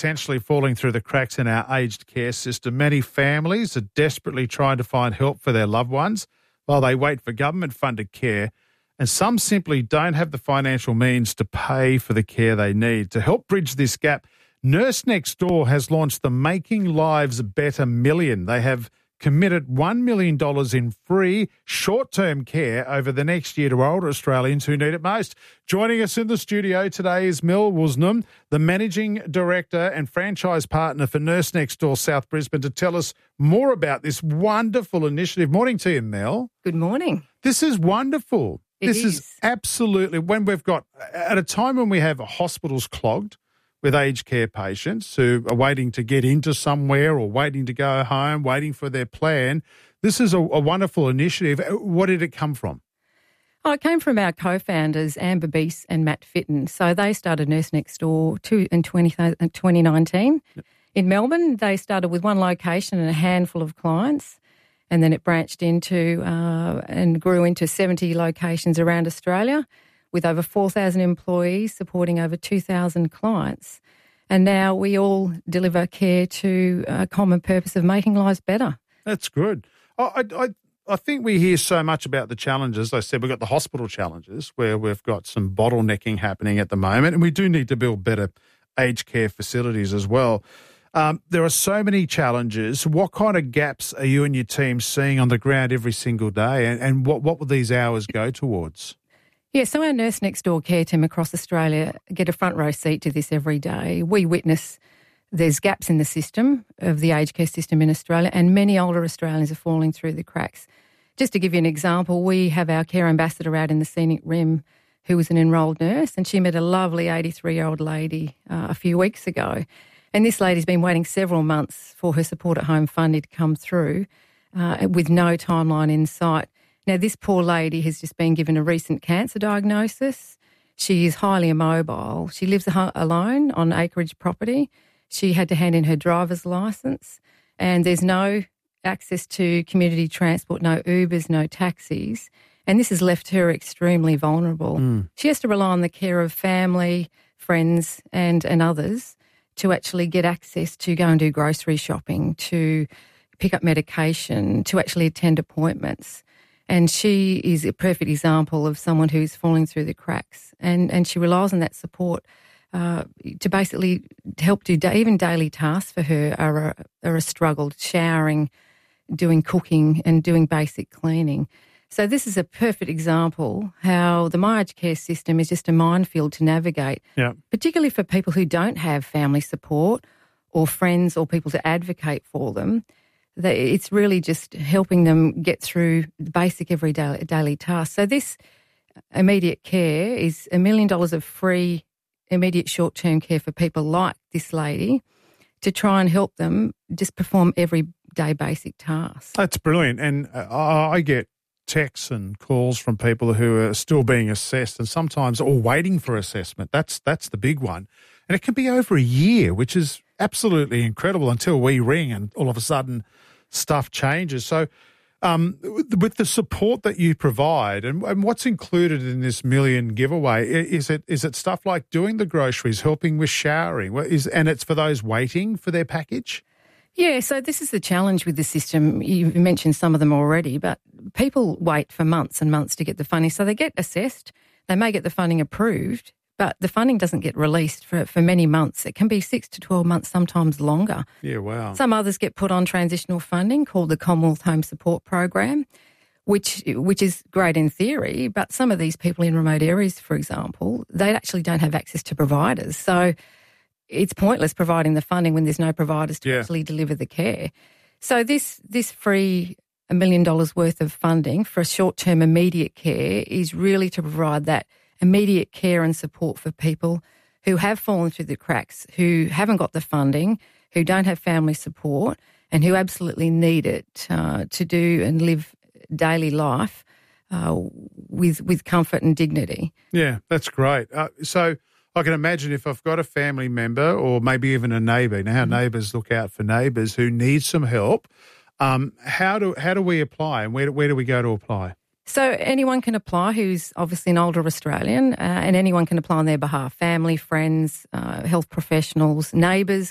potentially falling through the cracks in our aged care system. Many families are desperately trying to find help for their loved ones while they wait for government-funded care, and some simply don't have the financial means to pay for the care they need. To help bridge this gap, Nurse Next Door has launched the Making Lives Better Million. They have committed $1 million in free short-term care over the next year to older Australians who need it most. Joining us in the studio today is Mel Woosnam, the Managing Director and Franchise Partner for Nurse Next Door South Brisbane, to tell us more about this wonderful initiative. Morning to you, Mel. Good morning. This is wonderful. This is absolutely, when we've got, at a time when we have hospitals clogged with aged care patients who are waiting to get into somewhere or waiting to go home, waiting for their plan. This is a wonderful initiative. What did it come from? Oh, it came from our co-founders, Amber Beese and Matt Fitton. So they started Nurse Next Door in 2019. Yep. In Melbourne, they started with one location and a handful of clients, and then it branched into and grew into 70 locations around Australia, with over 4,000 employees supporting over 2,000 clients. And now we all deliver care to a common purpose of making lives better. That's good. I think we hear so much about the challenges. I said we've got the hospital challenges where we've got some bottlenecking happening at the moment, and we do need to build better aged care facilities as well. There are so many challenges. What kind of gaps are you and your team seeing on the ground every single day, and what will these hours go towards? Yeah, so our Nurse Next Door care team across Australia get a front row seat to this every day. We witness there's gaps in the system of the aged care system in Australia, and many older Australians are falling through the cracks. Just to give you an example, we have our care ambassador out in the Scenic Rim who was an enrolled nurse, and she met a lovely 83-year-old lady a few weeks ago. And this lady's been waiting several months for her support at home funding to come through with no timeline in sight. Now, this poor lady has just been given a recent cancer diagnosis. She is highly immobile. She lives alone on acreage property. She had to hand in her driver's licence, and there's no access to community transport, no Ubers, no taxis, and this has left her extremely vulnerable. She has to rely on the care of family, friends and others to actually get access to go and do grocery shopping, to pick up medication, to actually attend appointments. And she is a perfect example of someone who's falling through the cracks. And she relies on that support to basically help do even daily tasks for her are a struggle, showering, doing cooking and doing basic cleaning. So this is a perfect example how the My Aged Care system is just a minefield to navigate, particularly for people who don't have family support or friends or people to advocate for them. It's really just helping them get through the basic everyday daily tasks. So this immediate care is $1 million of free immediate short-term care for people like this lady to try and help them just perform everyday basic tasks. That's brilliant. And I get texts and calls from people who are still being assessed and sometimes or waiting for assessment. That's the big one. And it can be over a year, which is absolutely incredible until we ring and all of a sudden stuff changes. So with the support that you provide and what's included in this million giveaway, is it stuff like doing the groceries, helping with showering, and it's for those waiting for their package? Yeah, so this is the challenge with the system. You've mentioned some of them already, but people wait for months and months to get the funding. So they get assessed, they may get the funding approved, but the funding doesn't get released for many months. It can be 6 to 12 months, sometimes longer. Yeah, wow. Some others get put on transitional funding called the Commonwealth Home Support Program, which is great in theory, but some of these people in remote areas, for example, they actually don't have access to providers. So it's pointless providing the funding when there's no providers to actually deliver the care. So this free $1 million worth of funding for short-term immediate care is really to provide that immediate care and support for people who have fallen through the cracks, who haven't got the funding, who don't have family support, and who absolutely need it to do and live daily life with comfort and dignity. Yeah, that's great. So I can imagine if I've got a family member or maybe even a neighbour, you know how neighbours look out for neighbours who need some help, how do we apply and where do we go to apply? So anyone can apply who's obviously an older Australian and anyone can apply on their behalf, family, friends, health professionals, neighbours